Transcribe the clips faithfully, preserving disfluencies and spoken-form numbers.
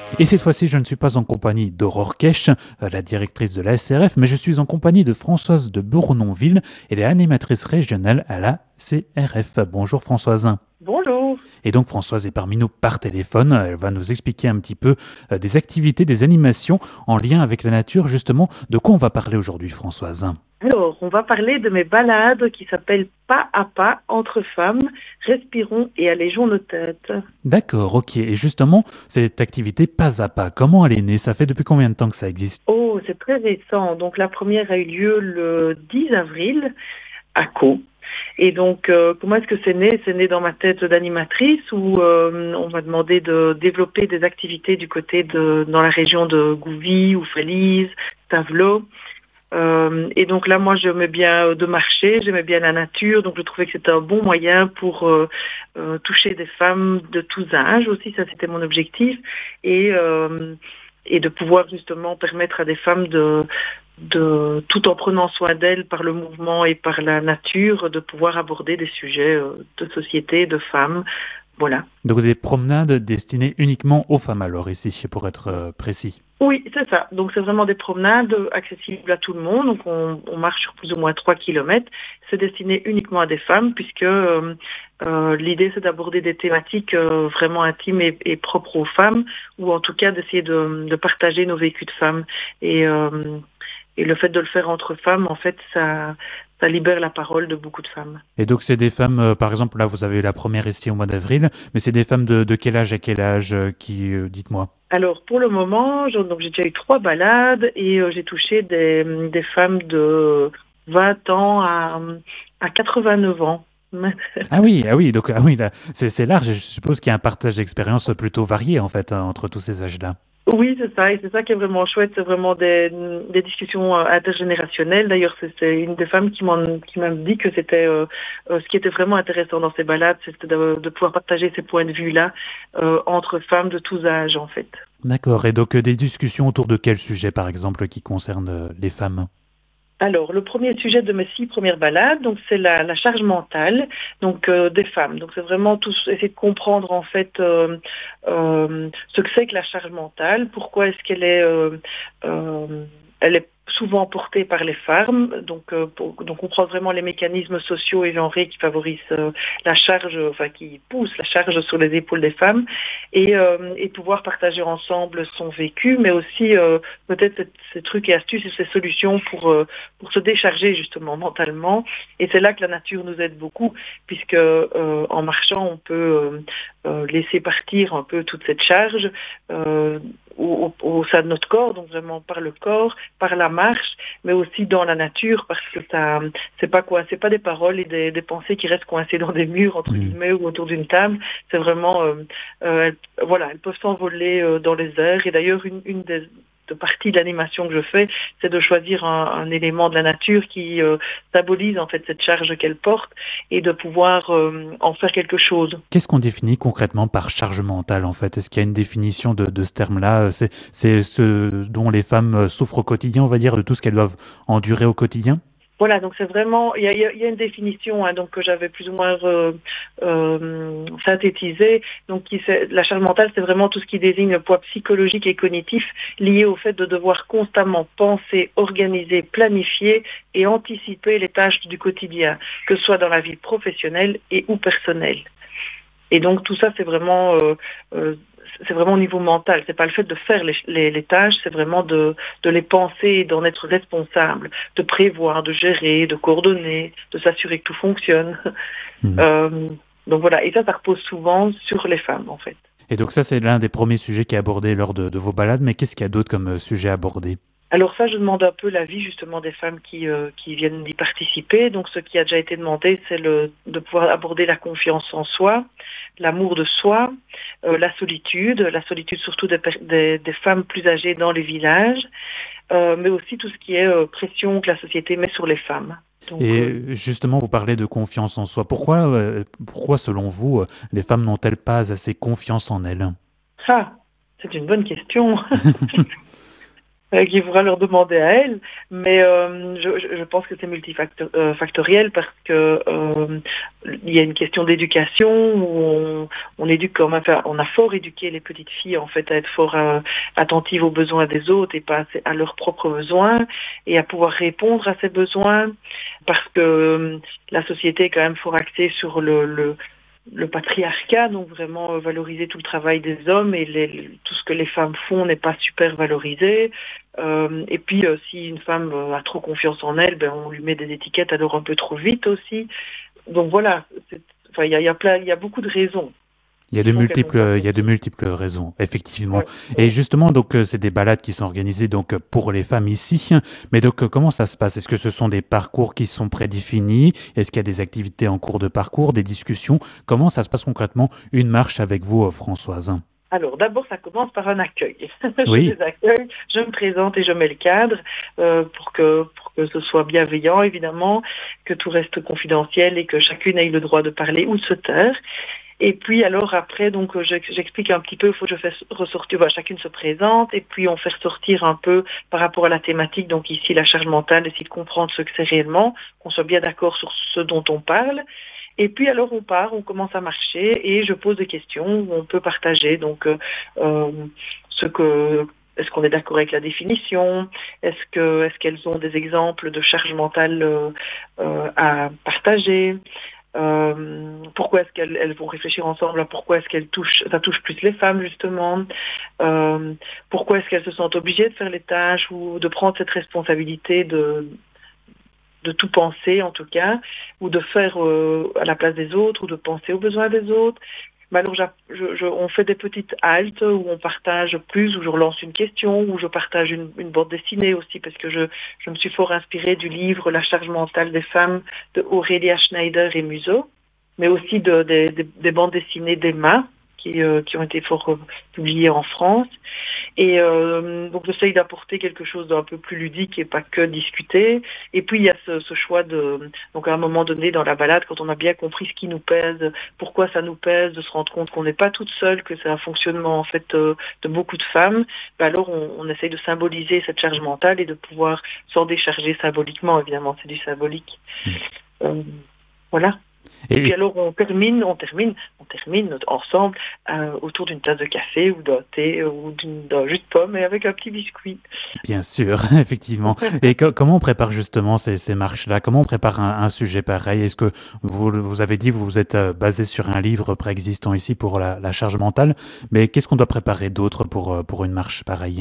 Et cette fois-ci, je ne suis pas en compagnie d'Aurore Kech, euh, la directrice de la S R F, mais je suis en compagnie de Françoise de Bournonville, elle est animatrice régionale à la C R F. Bonjour Françoise. Bonjour. Et donc Françoise est parmi nous par téléphone, elle va nous expliquer un petit peu euh, des activités, des animations en lien avec la nature. Justement, de quoi on va parler aujourd'hui Françoise? Alors, on va parler de mes balades qui s'appellent Pas à pas entre femmes, respirons et allégeons nos têtes. D'accord, ok. Et justement, cette activité pas à pas, comment elle est née? Ça fait depuis combien de temps que ça existe? Oh, c'est très récent. Donc, la première a eu lieu le dix avril à Caux. Et donc, euh, comment est-ce que c'est né? C'est né dans ma tête d'animatrice où euh, on m'a demandé de développer des activités du côté de, dans la région de Gouvy ou Félise, Stavelot. Euh, et donc là, moi, j'aimais bien de marcher, j'aimais bien la nature, donc je trouvais que c'était un bon moyen pour euh, euh, toucher des femmes de tous âges aussi, ça c'était mon objectif, et, euh, et de pouvoir justement permettre à des femmes de, de, tout en prenant soin d'elles par le mouvement et par la nature, de pouvoir aborder des sujets euh, de société, de femmes, voilà. Donc des promenades destinées uniquement aux femmes alors ici, pour être euh, précis. Oui, c'est ça. Donc c'est vraiment des promenades accessibles à tout le monde. Donc on, on marche sur plus ou moins trois kilomètres. C'est destiné uniquement à des femmes puisque euh, euh, l'idée c'est d'aborder des thématiques euh, vraiment intimes et, et propres aux femmes, ou en tout cas d'essayer de, de partager nos vécus de femmes. Et, euh, et le fait de le faire entre femmes, en fait, ça, ça libère la parole de beaucoup de femmes. Et donc c'est des femmes, euh, par exemple, là vous avez eu la première ici au mois d'avril, mais c'est des femmes de, de quel âge à quel âge euh, qui, euh, dites-moi? Alors pour le moment, je- donc j'ai déjà eu trois balades et euh, j'ai touché des, des femmes de vingt ans à, à quatre-vingt-neuf ans. Ah oui, ah oui, donc ah oui, là, c'est c'est large et je suppose qu'il y a un partage d'expérience plutôt varié en fait hein, entre tous ces âges-là. Oui, c'est ça, et c'est ça qui est vraiment chouette, c'est vraiment des, des discussions euh, intergénérationnelles. D'ailleurs, c'est c'est une des femmes qui m'en, qui m'a dit que c'était euh, euh, ce qui était vraiment intéressant dans ces balades, c'était de, de pouvoir partager ces points de vue-là euh, entre femmes de tous âges, en fait. D'accord, et donc euh, des discussions autour de quel sujet par exemple qui concernent euh, les femmes? Alors, le premier sujet de mes six premières balades, donc c'est la, la charge mentale, donc euh, des femmes. Donc c'est vraiment tout essayer de comprendre en fait euh, euh, ce que c'est que la charge mentale, pourquoi est-ce qu'elle est, euh, euh, elle est souvent portée par les femmes. Donc, euh, pour, donc on comprend vraiment les mécanismes sociaux et genrés qui favorisent euh, la charge, enfin qui poussent la charge sur les épaules des femmes, et, euh, et pouvoir partager ensemble son vécu, mais aussi euh, peut-être ces trucs et astuces et ces solutions pour euh, pour se décharger justement mentalement. Et c'est là que la nature nous aide beaucoup, puisque euh, en marchant, on peut euh, euh, laisser partir un peu toute cette charge euh, au, au, au sein de notre corps, donc vraiment par le corps, par la marche, mais aussi dans la nature, parce que ça, c'est pas quoi, c'est pas des paroles et des, des pensées qui restent coincées dans des murs entre Mhm. guillemets ou autour d'une table. C'est vraiment, euh, euh, elles, voilà, elles peuvent s'envoler euh, dans les airs. Et d'ailleurs, une, une des de partie de l'animation que je fais, c'est de choisir un, un élément de la nature qui euh, symbolise en fait cette charge qu'elle porte et de pouvoir euh, en faire quelque chose. Qu'est-ce qu'on définit concrètement par charge mentale en fait? Est-ce qu'il y a une définition de, de ce terme-là? C'est c'est ce dont les femmes euh, souffrent au quotidien, on va dire, de tout ce qu'elles doivent endurer au quotidien? Voilà, donc c'est vraiment, il y a, il y a- il y a une définition hein, donc que j'avais plus ou moins euh, euh, synthétisée. Donc qui, c'est- la charge mentale, c'est vraiment tout ce qui désigne le poids psychologique et cognitif lié au fait de devoir constamment penser, organiser, planifier et anticiper les tâches du quotidien, que ce soit dans la vie professionnelle et ou personnelle. Et donc tout ça, c'est vraiment, euh, euh, c'est vraiment au niveau mental. C'est pas le fait de faire les, les- les tâches, c'est vraiment de, de les penser et d'en être responsable, de prévoir, de gérer, de coordonner, de s'assurer que tout fonctionne. Mhm. Euh, donc voilà, et ça, ça repose souvent sur les femmes en fait. Et donc ça, c'est l'un des premiers sujets qui est abordé lors de, de vos balades, mais qu'est-ce qu'il y a d'autre comme euh, sujet abordé? Alors ça, je demande un peu l'avis justement des femmes qui, euh, qui viennent d'y participer. Donc ce qui a déjà été demandé, c'est le, de pouvoir aborder la confiance en soi, l'amour de soi, euh, la solitude, la solitude surtout des, per- des- des femmes plus âgées dans les villages, euh, mais aussi tout ce qui est euh, pression que la société met sur les femmes. Donc, Et euh, euh, justement, vous parlez de confiance en soi. Pourquoi, euh, pourquoi selon vous, euh, les femmes n'ont-elles pas assez confiance en elles? ça, c'est une bonne question. euh, qu'il faudra leur demander à elles. Mais euh, je, je pense que c'est multifactoriel parce que euh, il y a une question d'éducation où on, on éduque comme enfin, on a fort éduqué les petites filles en fait à être fort euh, attentives aux besoins des autres et pas à leurs propres besoins et à pouvoir répondre à ces besoins parce que euh, la société est quand même fort axée sur le, le le patriarcat, donc vraiment euh, valoriser tout le travail des hommes et les, tout ce que les femmes font n'est pas super valorisé. Euh, et puis euh, si une femme euh, a trop confiance en elle, ben, on lui met des étiquettes alors un peu trop vite aussi. Donc voilà, il enfin, y, a, y, a plein, y a beaucoup de raisons. Il y a de multiples, il y a de multiples raisons, effectivement. Ouais, ouais. Et justement, donc, c'est des balades qui sont organisées donc pour les femmes ici. Mais donc, comment ça se passe? Est-ce que ce sont des parcours qui sont prédéfinis? Est-ce qu'il y a des activités en cours de parcours, des discussions? Comment ça se passe concrètement une marche avec vous, Françoise? Alors, d'abord, ça commence par un accueil. Oui. Je les accueille, je me présente et je mets le cadre euh, pour que pour que ce soit bienveillant, évidemment, que tout reste confidentiel et que chacune ait le droit de parler ou de se taire. Et puis alors après, donc j'explique un petit peu, il faut que je fasse ressortir, bah, chacune se présente et puis on fait ressortir un peu par rapport à la thématique, donc ici la charge mentale, essayer de comprendre ce que c'est réellement, qu'on soit bien d'accord sur ce dont on parle. Et puis alors on part, on commence à marcher et je pose des questions où on peut partager donc euh, ce que est-ce qu'on est d'accord avec la définition, est-ce que est-ce qu'elles ont des exemples de charge mentale euh, euh, à partager. Euh, pourquoi est-ce qu'elles elles vont réfléchir ensemble à pourquoi est-ce qu'elles touchent, ça touche plus les femmes justement, euh, pourquoi est-ce qu'elles se sentent obligées de faire les tâches ou de prendre cette responsabilité de, de tout penser en tout cas, ou de faire euh, à la place des autres, ou de penser aux besoins des autres. Mais alors, je, je, on fait des petites haltes où on partage plus, où je relance une question, où je partage une, une bande dessinée aussi, parce que je, je me suis fort inspirée du livre La charge mentale des femmes de Aurélia Schneider et Museau, mais aussi de, de, de, des bandes dessinées d'Emma, qui, euh, qui ont été fort euh, publiées en France. Et euh, donc j'essaye d'apporter quelque chose d'un peu plus ludique et pas que discuter. Et puis il y a ce, ce choix de, donc à un moment donné dans la balade, quand on a bien compris ce qui nous pèse, pourquoi ça nous pèse, de se rendre compte qu'on n'est pas toute seule, que c'est un fonctionnement en fait euh, de beaucoup de femmes, ben alors on, on essaye de symboliser cette charge mentale et de pouvoir s'en décharger symboliquement, évidemment, c'est du symbolique. Mmh. Euh, voilà. Et, et puis alors on termine, on termine, on termine ensemble euh, autour d'une tasse de café ou d'un thé ou d'un jus de pomme et avec un petit biscuit. Bien sûr, effectivement. Et co- comment on prépare justement ces, ces marches-là? Comment on prépare un, un sujet pareil? Est-ce que vous, vous avez dit que vous vous êtes euh, basé sur un livre préexistant ici pour la, la charge mentale, mais qu'est-ce qu'on doit préparer d'autre pour, pour une marche pareille?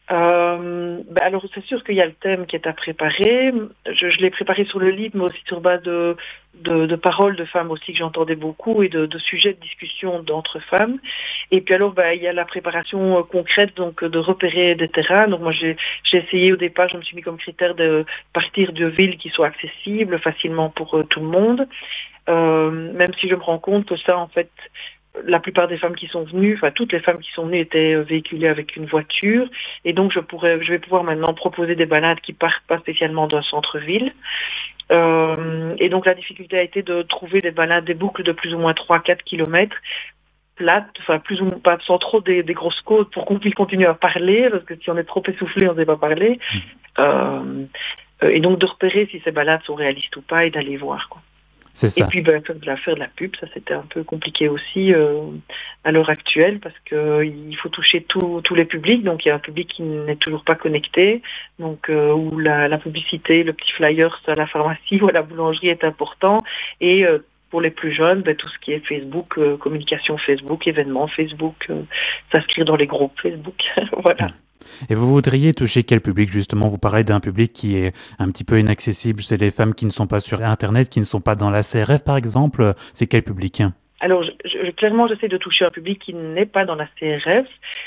Euh, ben alors c'est sûr qu'il y a le thème qui est à préparer. Je, je l'ai préparé sur le livre, mais aussi sur base de, de, de paroles de femmes aussi que j'entendais beaucoup et de, de sujets de discussion d'entre femmes. Et puis alors ben, il y a la préparation concrète, donc de repérer des terrains. Donc moi j'ai, j'ai essayé au départ, je me suis mis comme critère de partir de villes qui soient accessibles facilement pour euh, tout le monde. Euh, même si je me rends compte que ça en fait la plupart des femmes qui sont venues, enfin toutes les femmes qui sont venues étaient véhiculées avec une voiture et donc je pourrais, je vais pouvoir maintenant proposer des balades qui partent pas spécialement d'un centre-ville. Euh, et donc la difficulté a été de trouver des balades, des boucles de plus ou moins trois à quatre kilomètres plates, enfin plus ou moins pas sans trop des, des grosses côtes pour qu'on puisse continuer à parler parce que si on est trop essoufflé on ne sait pas parler. Euh, et donc de repérer si ces balades sont réalistes ou pas et d'aller voir quoi. C'est ça. Et puis ben, faire, de la, faire de la pub, ça c'était un peu compliqué aussi euh, à l'heure actuelle parce qu'il euh, faut toucher tous les publics, donc il y a un public qui n'est toujours pas connecté, donc euh, où la, la publicité, le petit flyer à la pharmacie ou à la boulangerie est important et euh, pour les plus jeunes, ben, tout ce qui est Facebook, euh, communication Facebook, événements Facebook, euh, s'inscrire dans les groupes Facebook, voilà. Mmh. Et vous voudriez toucher quel public justement? Vous parlez d'un public qui est un petit peu inaccessible, c'est les femmes qui ne sont pas sur Internet, qui ne sont pas dans la C R F par exemple, c'est quel public? Alors je, je, clairement j'essaie de toucher un public qui n'est pas dans la C R F,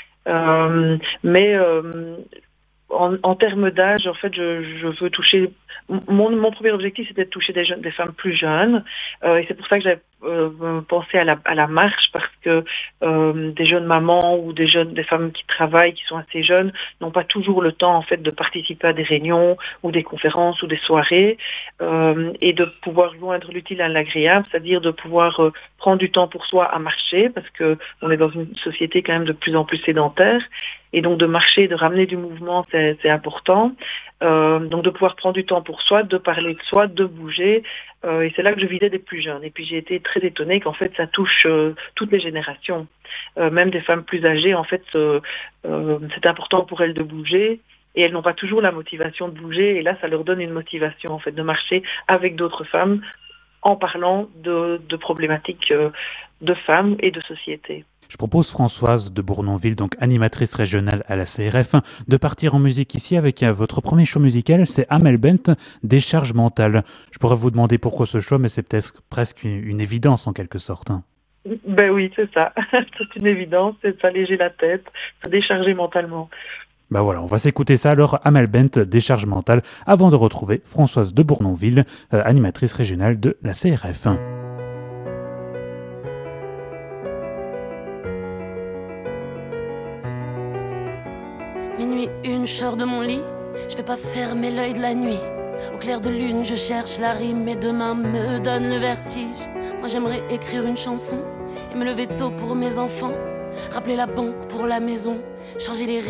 euh, mais euh, en, en termes d'âge, en fait je, je veux toucher, mon, mon premier objectif c'était de toucher des, jeunes, des femmes plus jeunes, euh, et c'est pour ça que j'ai euh, penser à la, à la marche parce que euh, des jeunes mamans ou des jeunes, des femmes qui travaillent, qui sont assez jeunes, n'ont pas toujours le temps en fait de participer à des réunions ou des conférences ou des soirées euh, et de pouvoir joindre l'utile à l'agréable, c'est-à-dire de pouvoir euh, prendre du temps pour soi à marcher parce que on est dans une société quand même de plus en plus sédentaire et donc de marcher, de ramener du mouvement, c'est, c'est important. Euh, donc de pouvoir prendre du temps pour soi, de parler de soi, de bouger. Euh, et c'est là que je visais des plus jeunes. Et puis j'ai été très étonnée qu'en fait ça touche euh, toutes les générations. Euh, même des femmes plus âgées, en fait, euh, euh, c'est important pour elles de bouger. Et elles n'ont pas toujours la motivation de bouger. Et là, ça leur donne une motivation en fait de marcher avec d'autres femmes en parlant de, de problématiques euh, de femmes et de société. Je propose Françoise de Bournonville, donc animatrice régionale à la C R F, de partir en musique ici avec votre premier choix musical, c'est Amel Bent, Décharge mentale. Je pourrais vous demander pourquoi ce choix, mais c'est peut-être presque une, une évidence en quelque sorte. Ben oui, c'est ça. C'est une évidence, c'est de s'alléger la tête, se décharger mentalement. Ben voilà, on va s'écouter ça alors, Amel Bent, Décharge mentale, avant de retrouver Françoise de Bournonville, euh, animatrice régionale de la C R F. Minuit une, je sors de mon lit, je vais pas fermer l'œil de la nuit. Au clair de lune, je cherche la rime, mes deux mains me donnent le vertige. Moi j'aimerais écrire une chanson et me lever tôt pour mes enfants. Rappeler la banque pour la maison, changer les